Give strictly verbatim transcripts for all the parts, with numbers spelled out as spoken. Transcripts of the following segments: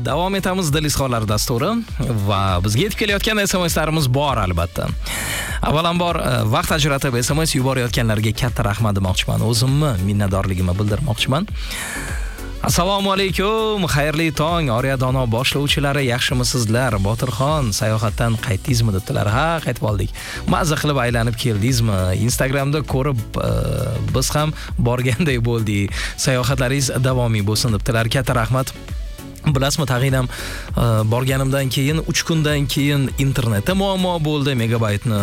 Davom etamiz Dilizxonlar dasturi va bizga yetib kelayotgan S M S'larimiz bor albatta. Avvalambor vaqt ajratib S M S yuborayotganlarga katta rahmat demoqchiman. O'zimni minnatdorligimni bildirmoqchiman. Assalomu alaykum, xayrli tong, Oriya Dono boshlovchilari, yaxshimisizlar? Botirxon, sayohatdan qaytdingizmi debdilar. Ha, qaytib oldik. Mazza qilib aylanib keldingizmi? Instagramda ko'rib biz ham borganday bo'ldik. Sayohatlaringiz davomiy bo'lsin debdilar. Katta rahmat. Bilasizmi, tag'inam borganimdan keyin uch kundan keyin internetda muammo bo'ldi. Megabaytni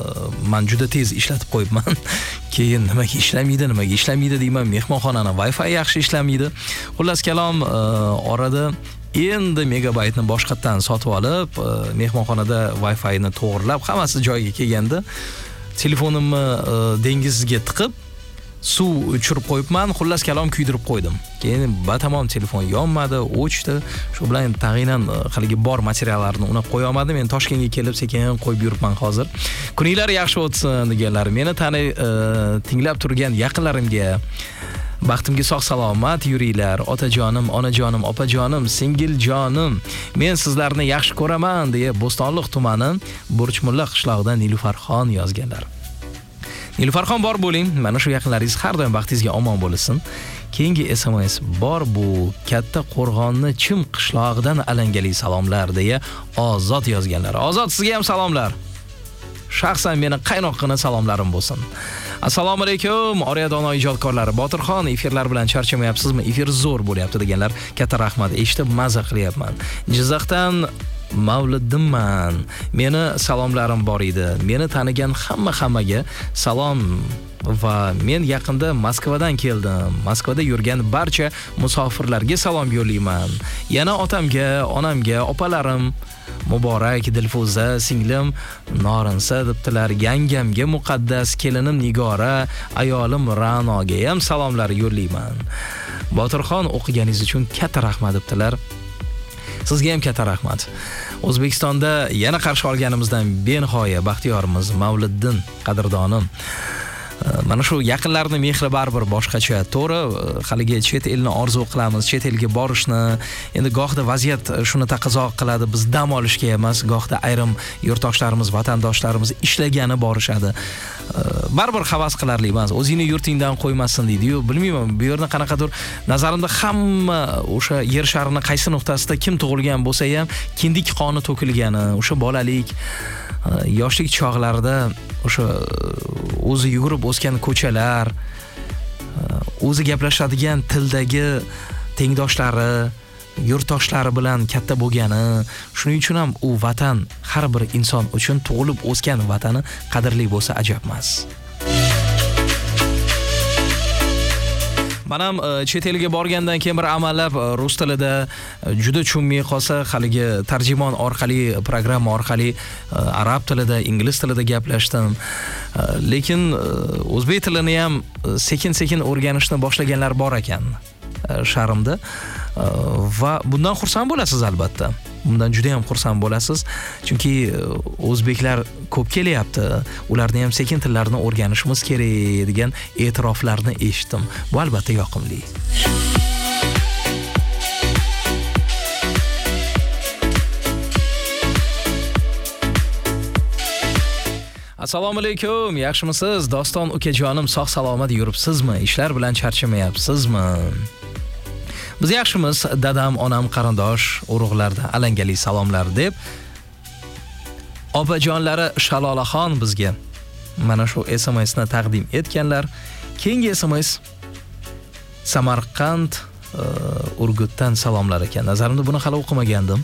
men juda tez ishlatib qo'yibman. Keyin nimaga ishlamaydi, nimaga ishlamaydi deyman. Mehmonxonaning Wi-Fi yaxshi ishlamaydi. Xullas kalom, orada endi megabaytni boshqatdan sotib olib, mehmonxonada Wi-Fi ni to'g'rilab, hammasi joyiga kelganda telefonimni dengizga tiqib suv o'chirib qo'yibman, xullas kalom kuydirib qo'ydim. Keyin batamom telefon yonmadi, o'chdi. Shu bilan tag'inan haligi bor materiallarni unab qo'ya olmadim. Men Toshkentga kelib sekin qo'yib yuribman hozir. Kuninglar yaxshi o'tsin deganlar. Meni tani tinglab turgan yaqinlarimga baxtimga sog' salomat yuringlar. Otajonim, onajonim, opajonim, singiljonim. Men sizlarni yaxshi ko'raman deya Bo'stonliq tumani Burchmulla qishlog'idan Nilufarxon yozganlar. Nilufarxon bor bo'ling. Mana shu yaqinlaringiz har doim baxtingizga omon bo'lsin. Keyingi S M S bor bu katta qo'rg'onni Chim qishlog'idan alangali salomlar deya Ozod yozganlar. Ozod, sizga ham salomlar. Shaxsan meni qaynoqqina salomlarim bo'lsin. Assalomu alaykum, Oriya Dono ijodkorlari. Botirxon, efirlar bilan charchamayapsizmi? Efir zo'r bo'lyapti deganlar. Katta rahmat. Eshitib mazza qilyapman. Jizzaxdan Mavliddinman. Meni salomlarim bor edi. Meni tanigan hamma hammaga salom va men yaqinda Moskvadan keldim. Moskvada yurgan barcha musofirlarga salom yo'llayman. Yana otamga, onamga, opalarim Muborak, Dilfuza, singlim Norinsa debdilar. Yangamga Muqaddas, kelinim Nigora, ayolim Ra'noga ham salomlar yo'llayman. Botirxon, o'qiganingiz uchun katta rahmat debdilar. Sizga ham katta rahmat. O'zbekistonda yana qarshi olganimizdan benihoya baxtiyorimiz Mavliddin qadrdonim. Mana shu yaqinlarni mehri baribir boshqacha. To'g'ri, haligi chet elni orzu qilamiz, chet elga borishni. Endi gohda vaziyat shuni taqozo qiladi. Biz dam olishga emas, gohda ayrim yurtdoshlarimiz, vatandoshlarimiz ishlagani borishadi. Baribir havas qilarli emas. O'zingni yurtingdan qo'ymasin deydi-yu, bilmayman, bu yerda qanaqadir nazarimda hamma o'sha yer sharining qaysi nuqtasida kim tug'ilgan bo'lsa ham kindik qoni to'kilgani, o'sha bolalik, yoshlik chog'larida o'sha o'zi yugurib o'sgan ko'chalar, o'zi gaplashadigan tildagi tengdoshlari, yurtdoshlari bilan katta bo'lgani, shuning uchun ham u vatan har bir inson uchun tug'ilib o'sgan vatani qadrli bo'lsa ajab emas. Men ham chet elga borgandan keyin bir amallab rus tilida juda tushunmay qolsa, haligi tarjimon orqali, programma orqali arab tilida, ingliz tilida gaplashdim. Lekin o'zbek tilini ham sekin-sekin o'rganishni boshlaganlar bor ekan sharimda. Va bundan xursand bo'lasiz albatta. Bundan juda ham xursand bo'lasiz. Chunki o'zbeklar ko'p kelyapti. Ularni ham sekin tillarni o'rganishimiz kerak degan e'tiroflarni eshitdim. Bu albatta yoqimli. Assalomu alaykum, yaxshimisiz? Doston ukajonim, sog' salomat yuribsizmi? Ishlar bilan charchamayapsizmi? Biz yaxshimiz, dadam, onam, qarindosh, urug'larda alangali salomlar deb opajonlari Shalolaxon bizga mana shu S M S ni taqdim etganlar. Keyingi S M S Samarqand uh, Urgutdan salomlar ekan. Nazarimda buni hali o'qimagandim.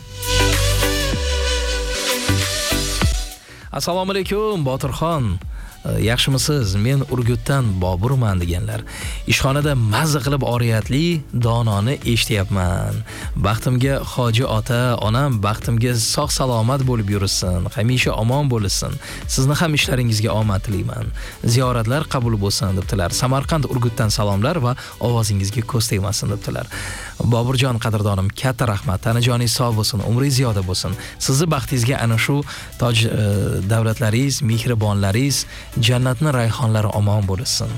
Assalomu alaykum, Botirxon. Yaxshimisiz? Men Urgutdan Boburman deganlar. Ishxonada mazza qilib oriyatli dononi eshityapman. Baxtimga Hoji ota, onam baxtimga sog' salomat bo'lib yursin, hamisha omon bo'lsin. Sizni ham ishlaringizga omad tilayman. Ziyoratlar qabul bo'lsin debdilar. Samarqand Urgutdan salomlar va ovozingizga ko'z tegmasin debdilar. Boburjon qadrdonim, katta rahmat. Tanajoningiz sog' bo'lsin, umringiz ziyoda bo'lsin. Sizni baxtingizga ana shu toj e, davlatlaringiz, mehribonlaringiz, jannatning rayhonlari omon bo'lsin.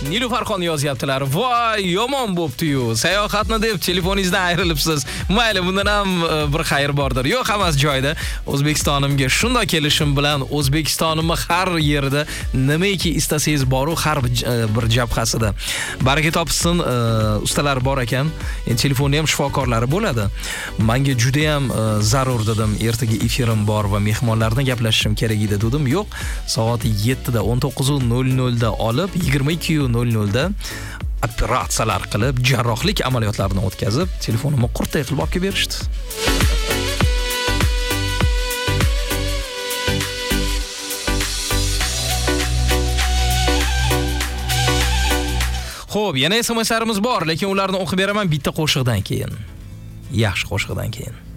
Nilufarxon yozyaptilar. Voy, yomon bo'pti-yu. Sayohatni deb telefoningizdan ayrilibsiz. Mayli, bundan ham bir xayr bordir. Yo'q, hammasi joyida. O'zbekistonimga shunday kelishim bilan O'zbekistonimni har yerda nimaiki istasangiz boru har bir jabhasida. Baraka topsin, ustalar bor ekan. Endi telefonda ham shifokorlari bo'ladi. Menga juda ham zarur dedim. Ertaga efirim bor va mehmonlarni gaplashishim kerak edi dedim. Yo'q, soat yettida o'n to'qqiz nol nol da olib yigirma ikki nol nol da operatsiyalar qilib, jarrohlik amaliyotlarini o'tkazib, telefonimni qurtday qilib olib berishdi. Xo'p, yana S M S'larimiz bor, lekin ularni o'qib beraman bitta qo'shiqdan keyin. Yaxshi qo'shiqdan keyin.